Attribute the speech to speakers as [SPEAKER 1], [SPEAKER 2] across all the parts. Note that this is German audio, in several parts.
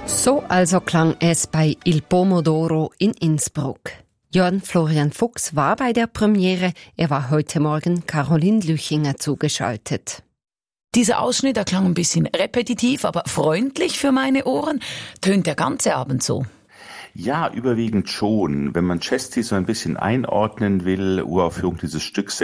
[SPEAKER 1] So also klang es bei Il Pomodoro in Innsbruck. Jörn Florian Fuchs war bei der Premiere, er war heute Morgen Caroline Lüchinger zugeschaltet.
[SPEAKER 2] Dieser Ausschnitt, der klang ein bisschen repetitiv, aber freundlich für meine Ohren, tönt der ganze Abend so.
[SPEAKER 3] Ja, überwiegend schon. Wenn man Cesti so ein bisschen einordnen will, Uraufführung dieses Stücks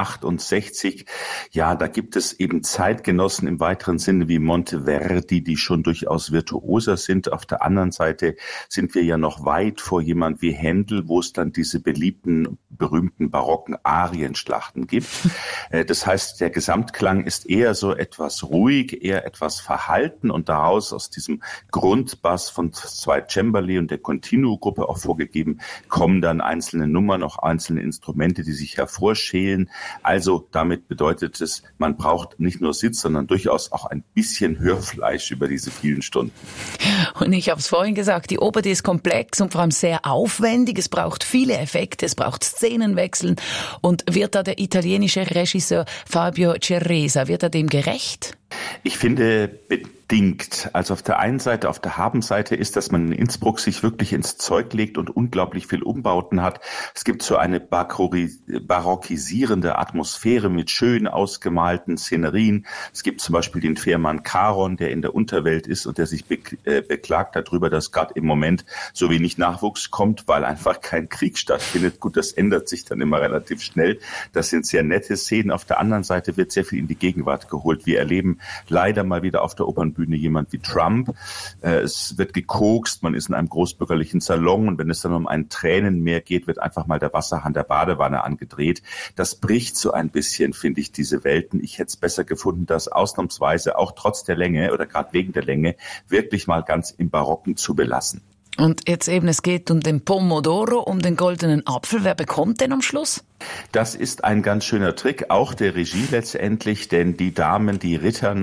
[SPEAKER 3] 1668, ja, da gibt es eben Zeitgenossen im weiteren Sinne wie Monteverdi, die schon durchaus virtuoser sind. Auf der anderen Seite sind wir ja noch weit vor jemand wie Händel, wo es dann diese beliebten, berühmten barocken Arienschlachten gibt. Das heißt, der Gesamtklang ist eher so etwas ruhig, eher etwas verhalten und daraus aus diesem Grundbass von zwei Cembali und der Continuo-Gruppe auch vorgegeben, kommen dann einzelne Nummern, auch einzelne Instrumente, die sich hervorschälen. Also damit bedeutet es, man braucht nicht nur Sitz, sondern durchaus auch ein bisschen Hörfleisch über diese vielen Stunden.
[SPEAKER 2] Und ich habe es vorhin gesagt, die Oper, die ist komplex und vor allem sehr aufwendig. Es braucht viele Effekte, es braucht Szenenwechseln. Und wird da der italienische Regisseur Fabio Ceresa, wird er dem gerecht?
[SPEAKER 3] Ich finde bedingt. Also auf der einen Seite, auf der Habenseite ist, dass man in Innsbruck sich wirklich ins Zeug legt und unglaublich viel Umbauten hat. Es gibt so eine barockisierende Atmosphäre mit schön ausgemalten Szenerien. Es gibt zum Beispiel den Fährmann Charon, der in der Unterwelt ist und der sich beklagt darüber, dass gerade im Moment so wenig Nachwuchs kommt, weil einfach kein Krieg stattfindet. Gut, das ändert sich dann immer relativ schnell. Das sind sehr nette Szenen. Auf der anderen Seite wird sehr viel in die Gegenwart geholt. Wir erleben leider mal wieder auf der Opernbühne jemand wie Trump. Es wird gekokst, man ist in einem großbürgerlichen Salon und wenn es dann um ein Tränenmeer geht, wird einfach mal der Wasserhahn der Badewanne angedreht. Das bricht so ein bisschen, finde ich, diese Welten. Ich hätte es besser gefunden, das ausnahmsweise auch trotz der Länge oder gerade wegen der Länge wirklich mal ganz im Barocken zu belassen.
[SPEAKER 2] Und jetzt eben, es geht um den Pomodoro, um den goldenen Apfel. Wer bekommt den am Schluss?
[SPEAKER 3] Das ist ein ganz schöner Trick, auch der Regie letztendlich, denn die Damen, die rittern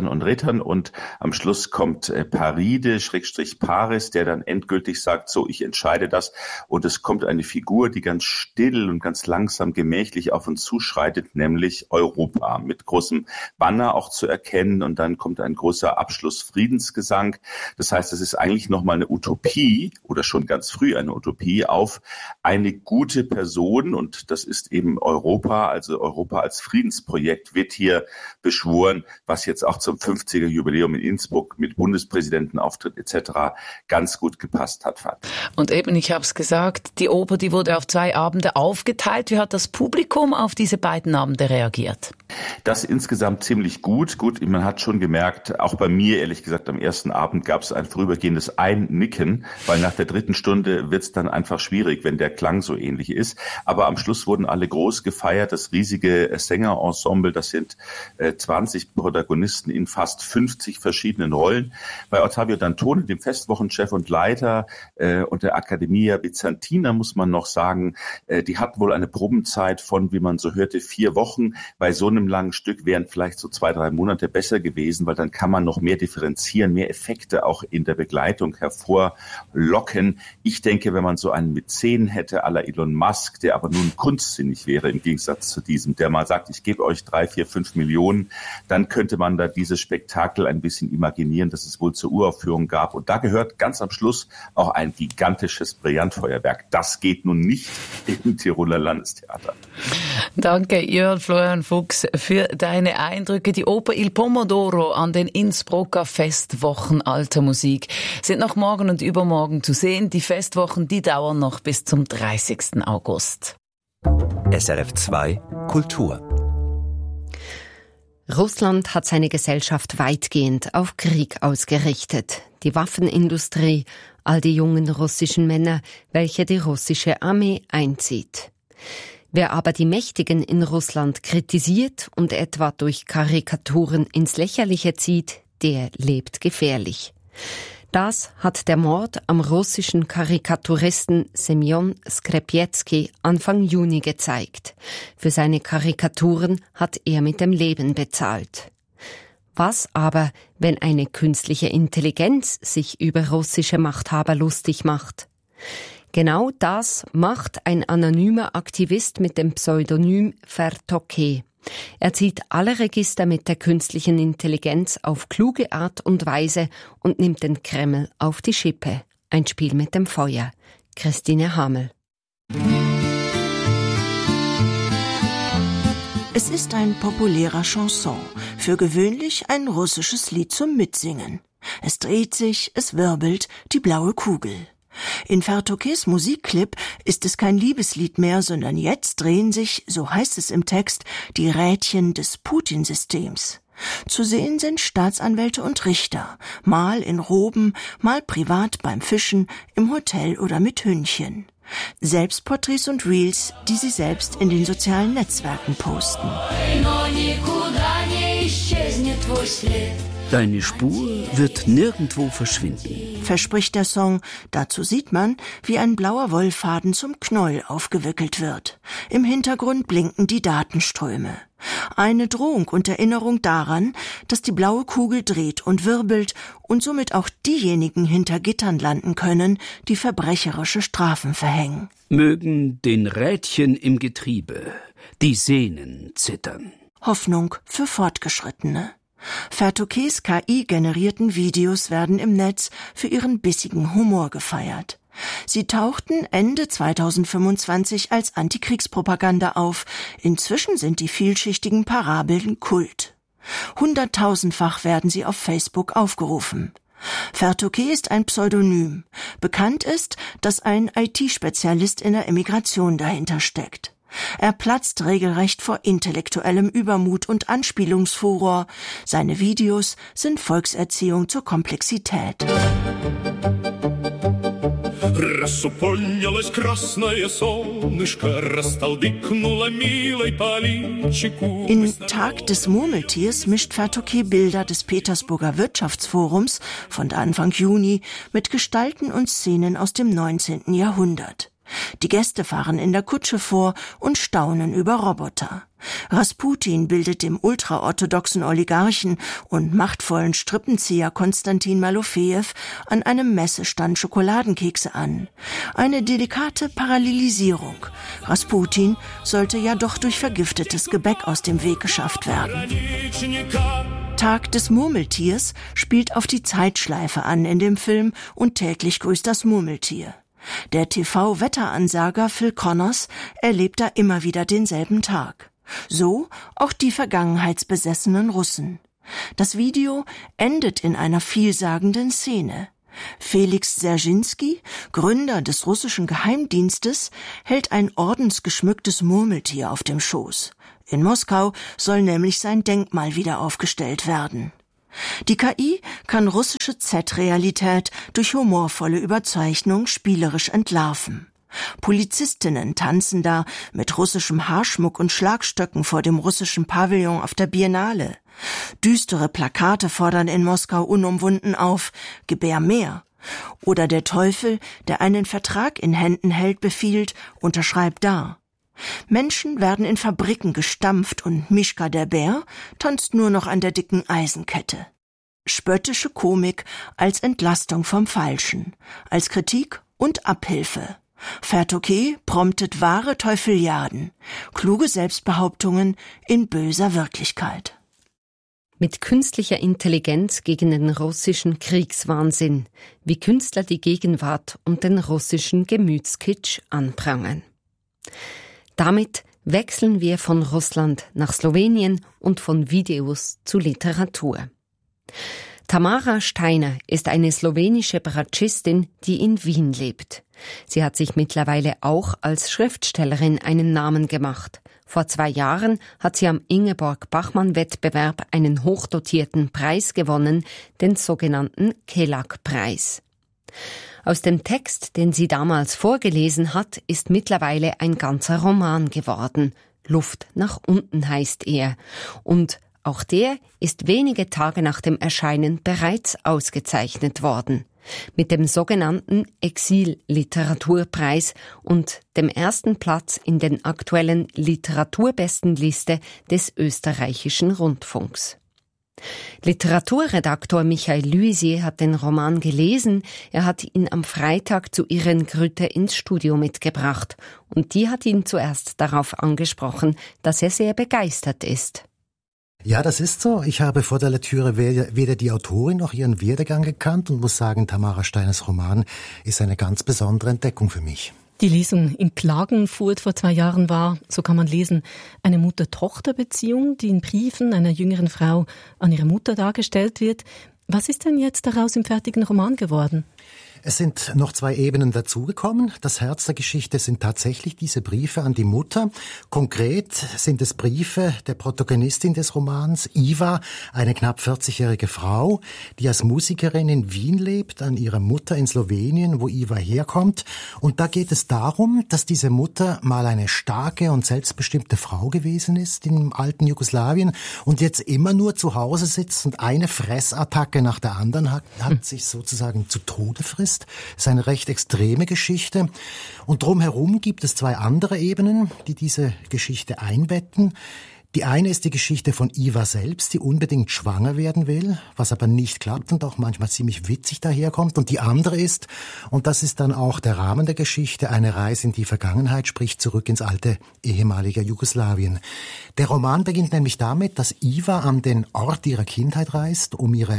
[SPEAKER 3] und am Schluss kommt Paride, Paris, der dann endgültig sagt, so, ich entscheide das und es kommt eine Figur, die ganz still und ganz langsam gemächlich auf uns zuschreitet, nämlich Europa, mit großem Banner auch zu erkennen und dann kommt ein großer Abschlussfriedensgesang. Das heißt, es ist eigentlich nochmal eine Utopie oder schon ganz früh eine Utopie auf eine gute Person und das ist eben Europa, also Europa als Friedensprojekt wird hier beschworen, was jetzt auch zum 50er Jubiläum in Innsbruck mit Bundespräsidentenauftritt etc. ganz gut gepasst hat.
[SPEAKER 2] Und eben, ich habe es gesagt, die Oper, die wurde auf 2 Abende aufgeteilt. Wie hat das Publikum auf diese beiden Abende reagiert?
[SPEAKER 3] Das insgesamt ziemlich gut. Gut, man hat schon gemerkt, auch bei mir ehrlich gesagt am ersten Abend gab es ein vorübergehendes Einnicken, weil nach der 3. Stunde wird es dann einfach schwierig, wenn der Klang so ähnlich ist. Aber am Schluss wurden alle groß gefeiert, das riesige Sängerensemble, das sind 20 Protagonisten in fast 50 verschiedenen Rollen. Bei Ottavio Dantone, dem Festwochenchef und Leiter und der Accademia Bizantina, muss man noch sagen, die hatten wohl eine Probenzeit von, wie man so hörte, 4 Wochen. Bei so einem langen Stück wären vielleicht so 2-3 Monate besser gewesen, weil dann kann man noch mehr differenzieren, mehr Effekte auch in der Begleitung hervorlocken. Ich denke, wenn man so einen Mäzen hätte, à la Elon Musk, der aber nun kunstsinnig wäre im Gegensatz zu diesem, der mal sagt, ich gebe euch 3, 4, 5 Millionen, dann könnte man da dieses Spektakel ein bisschen imaginieren, das es wohl zur Uraufführung gab. Und da gehört ganz am Schluss auch ein gigantisches Brillantfeuerwerk. Das geht nun nicht im Tiroler Landestheater.
[SPEAKER 2] Danke, Jörn Florian Fuchs, für deine Eindrücke. Die Oper Il Pomodoro an den Innsbrucker Festwochen Alter Musik sind noch morgen und übermorgen zu sehen. Die Festwochen, die dauern noch bis zum 30. August.
[SPEAKER 4] SRF 2 Kultur.
[SPEAKER 1] Russland hat seine Gesellschaft weitgehend auf Krieg ausgerichtet. Die Waffenindustrie, all die jungen russischen Männer, welche die russische Armee einzieht. Wer aber die Mächtigen in Russland kritisiert und etwa durch Karikaturen ins Lächerliche zieht, der lebt gefährlich. Das hat der Mord am russischen Karikaturisten Semjon Skrepetsky Anfang Juni gezeigt. Für seine Karikaturen hat er mit dem Leben bezahlt. Was aber, wenn eine künstliche Intelligenz sich über russische Machthaber lustig macht? Genau das macht ein anonymer Aktivist mit dem Pseudonym Vertoke. Er zieht alle Register mit der künstlichen Intelligenz auf kluge Art und Weise und nimmt den Kreml auf die Schippe. Ein Spiel mit dem Feuer. Christine Hamel.
[SPEAKER 5] Es ist ein populärer Chanson, für gewöhnlich ein russisches Lied zum Mitsingen. Es dreht sich, es wirbelt, die blaue Kugel. In Fertokés Musikclip ist es kein Liebeslied mehr, sondern jetzt drehen sich, so heißt es im Text, die Rädchen des Putin-Systems. Zu sehen sind Staatsanwälte und Richter, mal in Roben, mal privat beim Fischen, im Hotel oder mit Hündchen. Selbstporträts und Reels, die sie selbst in den sozialen Netzwerken posten.
[SPEAKER 6] Deine Spur wird nirgendwo verschwinden,
[SPEAKER 5] verspricht der Song. Dazu sieht man, wie ein blauer Wollfaden zum Knäuel aufgewickelt wird. Im Hintergrund blinken die Datenströme. Eine Drohung und Erinnerung daran, dass die blaue Kugel dreht und wirbelt und somit auch diejenigen hinter Gittern landen können, die verbrecherische Strafen verhängen.
[SPEAKER 6] Mögen den Rädchen im Getriebe die Sehnen zittern.
[SPEAKER 5] Hoffnung für Fortgeschrittene. Fertokés KI-generierten Videos werden im Netz für ihren bissigen Humor gefeiert. Sie tauchten Ende 2025 als Antikriegspropaganda auf. Inzwischen sind die vielschichtigen Parabeln Kult. 100.000-fach werden sie auf Facebook aufgerufen. Fertoké ist ein Pseudonym. Bekannt ist, dass ein IT-Spezialist in der Emigration dahinter steckt. Er platzt regelrecht vor intellektuellem Übermut und Anspielungsfuror. Seine Videos sind Volkserziehung zur Komplexität. In Tag des Murmeltiers mischt Fertoké Bilder des Petersburger Wirtschaftsforums von Anfang Juni mit Gestalten und Szenen aus dem 19. Jahrhundert. Die Gäste fahren in der Kutsche vor und staunen über Roboter. Rasputin bildet dem ultraorthodoxen Oligarchen und machtvollen Strippenzieher Konstantin Malofejew an einem Messestand Schokoladenkekse an. Eine delikate Parallelisierung. Rasputin sollte ja doch durch vergiftetes Gebäck aus dem Weg geschafft werden. Tag des Murmeltiers spielt auf die Zeitschleife an in dem Film und täglich grüßt das Murmeltier. Der TV-Wetteransager Phil Connors erlebt da immer wieder denselben Tag. So auch die vergangenheitsbesessenen Russen. Das Video endet in einer vielsagenden Szene. Felix Dserschinski, Gründer des russischen Geheimdienstes, hält ein ordensgeschmücktes Murmeltier auf dem Schoß. In Moskau soll nämlich sein Denkmal wieder aufgestellt werden. Die KI kann russische Z-Realität durch humorvolle Überzeichnung spielerisch entlarven. Polizistinnen tanzen da mit russischem Haarschmuck und Schlagstöcken vor dem russischen Pavillon auf der Biennale. Düstere Plakate fordern in Moskau unumwunden auf: Gebär mehr. Oder der Teufel, der einen Vertrag in Händen hält, befiehlt: Unterschreib da. Menschen werden in Fabriken gestampft und Mischka der Bär tanzt nur noch an der dicken Eisenkette. Spöttische Komik als Entlastung vom Falschen, als Kritik und Abhilfe. Fertoké promptet wahre Teufeliaden, kluge Selbstbehauptungen in böser Wirklichkeit.
[SPEAKER 1] Mit künstlicher Intelligenz gegen den russischen Kriegswahnsinn, wie Künstler die Gegenwart und den russischen Gemütskitsch anprangern. Damit wechseln wir von Russland nach Slowenien und von Videos zu Literatur. Tamara Steiner ist eine slowenische Bratschistin, die in Wien lebt. Sie hat sich mittlerweile auch als Schriftstellerin einen Namen gemacht. Vor 2 Jahren hat sie am Ingeborg-Bachmann-Wettbewerb einen hochdotierten Preis gewonnen, den sogenannten Kelag-Preis. Aus dem Text, den sie damals vorgelesen hat, ist mittlerweile ein ganzer Roman geworden. Luft nach unten heißt er. Und auch der ist wenige Tage nach dem Erscheinen bereits ausgezeichnet worden. Mit dem sogenannten Exil-Literaturpreis und dem ersten Platz in den aktuellen Literaturbestenliste des österreichischen Rundfunks. Literaturredaktor Michael Luisier hat den Roman gelesen. Er hat ihn am Freitag zu Irene Grütter ins Studio mitgebracht. Und die hat ihn zuerst darauf angesprochen, dass er sehr begeistert ist.
[SPEAKER 7] Ja, das ist so. Ich habe vor der Lektüre weder die Autorin noch ihren Werdegang gekannt und muss sagen, Tamara Steiners Roman ist eine ganz besondere Entdeckung für mich.
[SPEAKER 8] Die Lesung in Klagenfurt vor 2 Jahren war, so kann man lesen, eine Mutter-Tochter-Beziehung, die in Briefen einer jüngeren Frau an ihre Mutter dargestellt wird. Was ist denn jetzt daraus im fertigen Roman geworden?
[SPEAKER 7] Es sind noch 2 Ebenen dazugekommen. Das Herz der Geschichte sind tatsächlich diese Briefe an die Mutter. Konkret sind es Briefe der Protagonistin des Romans, Iva, eine knapp 40-jährige Frau, die als Musikerin in Wien lebt, an ihrer Mutter in Slowenien, wo Iva herkommt. Und da geht es darum, dass diese Mutter mal eine starke und selbstbestimmte Frau gewesen ist im alten Jugoslawien und jetzt immer nur zu Hause sitzt und eine Fressattacke nach der anderen hat sich sozusagen zu Tode frisst. Das ist eine recht extreme Geschichte. Und drumherum gibt es 2 andere Ebenen, die diese Geschichte einbetten. Die eine ist die Geschichte von Iva selbst, die unbedingt schwanger werden will, was aber nicht klappt und auch manchmal ziemlich witzig daherkommt. Und die andere ist, und das ist dann auch der Rahmen der Geschichte, eine Reise in die Vergangenheit, sprich zurück ins alte ehemalige Jugoslawien. Der Roman beginnt nämlich damit, dass Iva an den Ort ihrer Kindheit reist, um ihr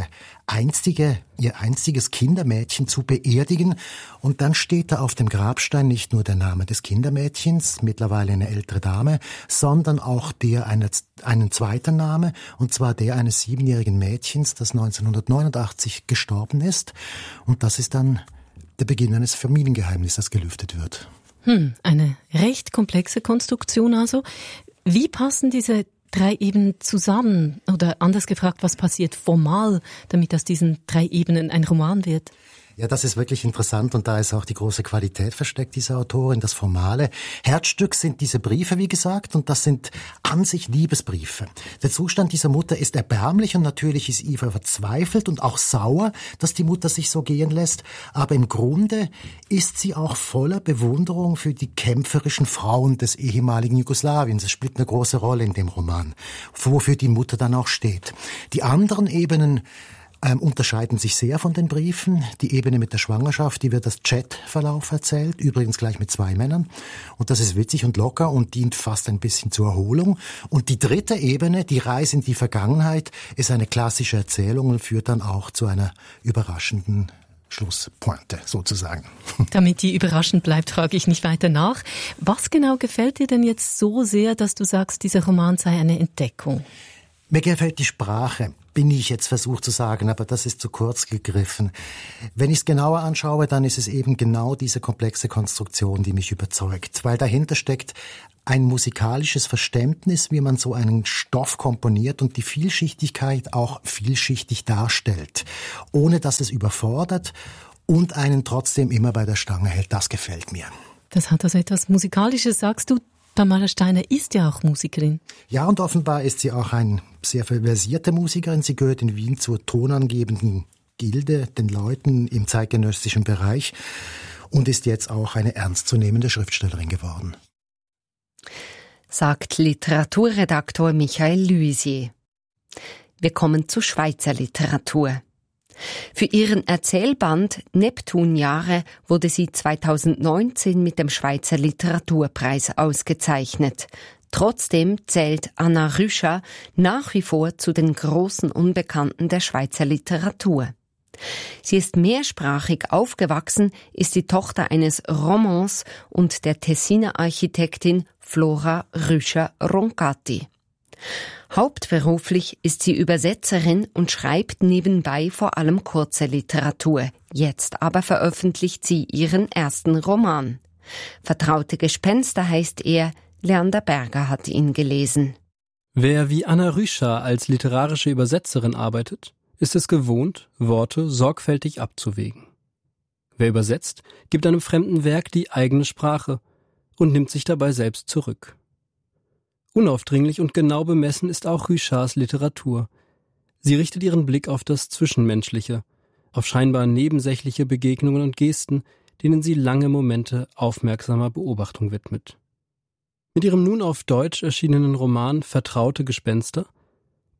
[SPEAKER 7] einziges Kindermädchen zu beerdigen. Und dann steht da auf dem Grabstein nicht nur der Name des Kindermädchens, mittlerweile eine ältere Dame, sondern auch einen zweiten Name, und zwar der eines 7-jährigen Mädchens, das 1989 gestorben ist. Und das ist dann der Beginn eines Familiengeheimnisses, das gelüftet wird.
[SPEAKER 8] Eine recht komplexe Konstruktion also. Wie passen diese 3 Ebenen zusammen? Oder anders gefragt, was passiert formal, damit aus diesen 3 Ebenen ein Roman wird?
[SPEAKER 7] Ja, das ist wirklich interessant und da ist auch die große Qualität versteckt dieser Autorin, das Formale. Herzstück sind diese Briefe, wie gesagt, und das sind an sich Liebesbriefe. Der Zustand dieser Mutter ist erbärmlich und natürlich ist Iva verzweifelt und auch sauer, dass die Mutter sich so gehen lässt, aber im Grunde ist sie auch voller Bewunderung für die kämpferischen Frauen des ehemaligen Jugoslawiens. Das spielt eine große Rolle in dem Roman, wofür die Mutter dann auch steht. Die anderen Ebenen unterscheiden sich sehr von den Briefen. Die Ebene mit der Schwangerschaft, die wird als Chatverlauf erzählt, übrigens gleich mit 2 Männern. Und das ist witzig und locker und dient fast ein bisschen zur Erholung. Und die dritte Ebene, die Reise in die Vergangenheit, ist eine klassische Erzählung und führt dann auch zu einer überraschenden Schlusspointe sozusagen.
[SPEAKER 8] Damit die überraschend bleibt, frage ich nicht weiter nach. Was genau gefällt dir denn jetzt so sehr, dass du sagst, dieser Roman sei eine Entdeckung?
[SPEAKER 7] Mir gefällt die Sprache, bin ich jetzt versucht zu sagen, aber das ist zu kurz gegriffen. Wenn ich es genauer anschaue, dann ist es eben genau diese komplexe Konstruktion, die mich überzeugt, weil dahinter steckt ein musikalisches Verständnis, wie man so einen Stoff komponiert und die Vielschichtigkeit auch vielschichtig darstellt, ohne dass es überfordert und einen trotzdem immer bei der Stange hält. Das gefällt mir.
[SPEAKER 8] Das hat also etwas Musikalisches, sagst du. Tamara Steiner ist ja auch Musikerin.
[SPEAKER 7] Ja, und offenbar ist sie auch eine sehr versierte Musikerin. Sie gehört in Wien zur tonangebenden Gilde, den Leuten im zeitgenössischen Bereich, und ist jetzt auch eine ernstzunehmende Schriftstellerin geworden.
[SPEAKER 1] Sagt Literaturredaktor Michael Luisier. Wir kommen zu Schweizer Literatur. Für ihren Erzählband Neptunjahre wurde sie 2019 mit dem Schweizer Literaturpreis ausgezeichnet. Trotzdem zählt Anna Rüscher nach wie vor zu den großen Unbekannten der Schweizer Literatur. Sie ist mehrsprachig aufgewachsen, ist die Tochter eines Romans und der Tessiner Architektin Flora Rüscher-Roncati. Hauptberuflich ist sie Übersetzerin und schreibt nebenbei vor allem kurze Literatur. Jetzt aber veröffentlicht sie ihren ersten Roman. Vertraute Gespenster heißt er, Leander Berger hat ihn gelesen.
[SPEAKER 9] Wer wie Anna Rüscher als literarische Übersetzerin arbeitet, ist es gewohnt, Worte sorgfältig abzuwägen. Wer übersetzt, gibt einem fremden Werk die eigene Sprache und nimmt sich dabei selbst zurück. Unaufdringlich und genau bemessen ist auch Rüschers Literatur. Sie richtet ihren Blick auf das Zwischenmenschliche, auf scheinbar nebensächliche Begegnungen und Gesten, denen sie lange Momente aufmerksamer Beobachtung widmet. Mit ihrem nun auf Deutsch erschienenen Roman Vertraute Gespenster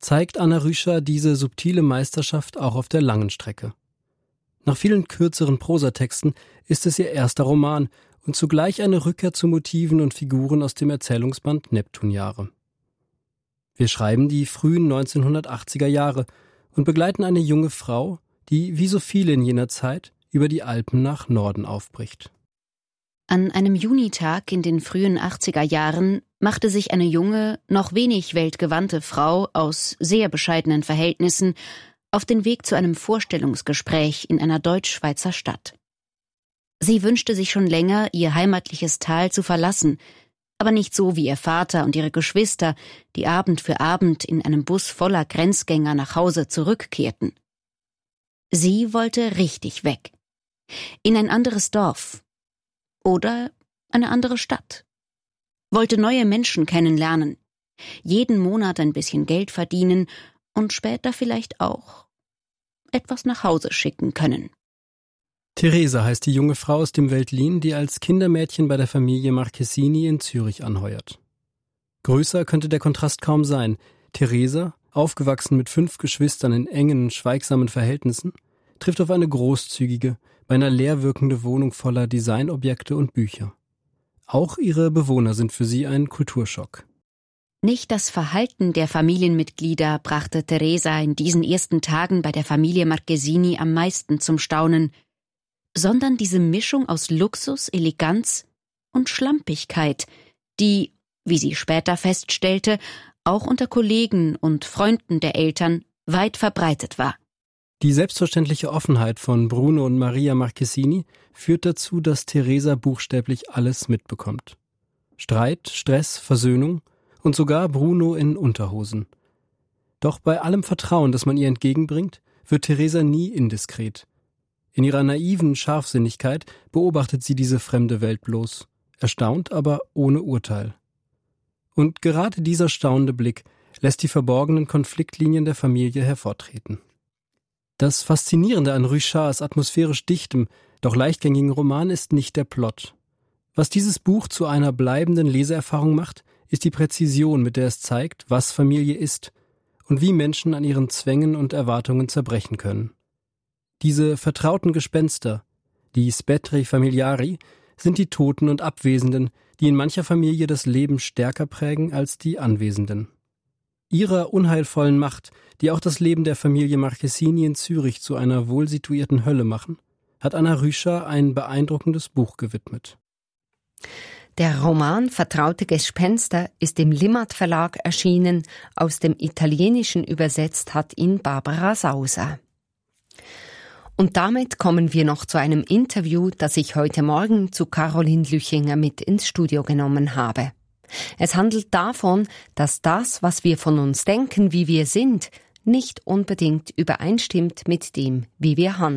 [SPEAKER 9] zeigt Anna Rüscher diese subtile Meisterschaft auch auf der langen Strecke. Nach vielen kürzeren Prosatexten ist es ihr erster Roman und zugleich eine Rückkehr zu Motiven und Figuren aus dem Erzählungsband Neptunjahre. Wir schreiben die frühen 1980er Jahre und begleiten eine junge Frau, die, wie so viele in jener Zeit, über die Alpen nach Norden aufbricht.
[SPEAKER 10] An einem Junitag in den frühen 80er Jahren machte sich eine junge, noch wenig weltgewandte Frau aus sehr bescheidenen Verhältnissen auf den Weg zu einem Vorstellungsgespräch in einer deutsch-Schweizer Stadt. Sie wünschte sich schon länger, ihr heimatliches Tal zu verlassen, aber nicht so wie ihr Vater und ihre Geschwister, die Abend für Abend in einem Bus voller Grenzgänger nach Hause zurückkehrten. Sie wollte richtig weg. In ein anderes Dorf. Oder eine andere Stadt. Wollte neue Menschen kennenlernen, jeden Monat ein bisschen Geld verdienen und später vielleicht auch etwas nach Hause schicken können.
[SPEAKER 9] Theresa heißt die junge Frau aus dem Veltlin, die als Kindermädchen bei der Familie Marchesini in Zürich anheuert. Größer könnte der Kontrast kaum sein. Theresa, aufgewachsen mit 5 Geschwistern in engen, schweigsamen Verhältnissen, trifft auf eine großzügige, beinahe leer wirkende Wohnung voller Designobjekte und Bücher. Auch ihre Bewohner sind für sie ein Kulturschock.
[SPEAKER 10] Nicht das Verhalten der Familienmitglieder brachte Theresa in diesen ersten Tagen bei der Familie Marchesini am meisten zum Staunen, sondern diese Mischung aus Luxus, Eleganz und Schlampigkeit, die, wie sie später feststellte, auch unter Kollegen und Freunden der Eltern weit verbreitet war.
[SPEAKER 9] Die selbstverständliche Offenheit von Bruno und Maria Marchesini führt dazu, dass Theresa buchstäblich alles mitbekommt. Streit, Stress, Versöhnung und sogar Bruno in Unterhosen. Doch bei allem Vertrauen, das man ihr entgegenbringt, wird Theresa nie indiskret. In ihrer naiven Scharfsinnigkeit beobachtet sie diese fremde Welt bloß, erstaunt, aber ohne Urteil. Und gerade dieser staunende Blick lässt die verborgenen Konfliktlinien der Familie hervortreten. Das Faszinierende an Rüschards atmosphärisch dichtem, doch leichtgängigen Roman ist nicht der Plot. Was dieses Buch zu einer bleibenden Leseerfahrung macht, ist die Präzision, mit der es zeigt, was Familie ist und wie Menschen an ihren Zwängen und Erwartungen zerbrechen können. Diese vertrauten Gespenster, die Spettri Familiari, sind die Toten und Abwesenden, die in mancher Familie das Leben stärker prägen als die Anwesenden. Ihrer unheilvollen Macht, die auch das Leben der Familie Marchesini in Zürich zu einer wohlsituierten Hölle machen, hat Anna Rüscher ein beeindruckendes Buch gewidmet.
[SPEAKER 1] Der Roman Vertraute Gespenster ist im Limmat Verlag erschienen, aus dem Italienischen übersetzt hat ihn Barbara Sauser. Und damit kommen wir noch zu einem Interview, das ich heute Morgen zu Caroline Lüchinger mit ins Studio genommen habe. Es handelt davon, dass das, was wir von uns denken, wie wir sind, nicht unbedingt übereinstimmt mit dem, wie wir handeln.